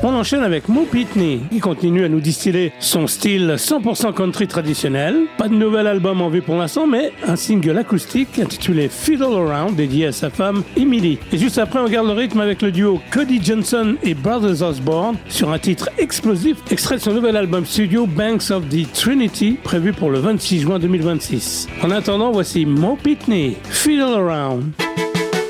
On enchaîne avec Mo Pitney, qui continue à nous distiller son style 100% country traditionnel. Pas de nouvel album en vue pour l'instant, mais un single acoustique intitulé Fiddle Around, dédié à sa femme Emily. Et juste après, on garde le rythme avec le duo Cody Johnson et Brothers Osborne sur un titre explosif, extrait de son nouvel album studio Banks of the Trinity, prévu pour le 26 juin 2026. En attendant, voici Mo Pitney, Fiddle Around.